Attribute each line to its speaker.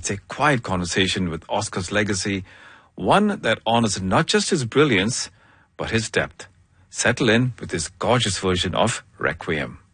Speaker 1: It's a quiet conversation with Oscar's legacy, one that honors not just his brilliance, but his depth. Settle in with this gorgeous version of Requiem.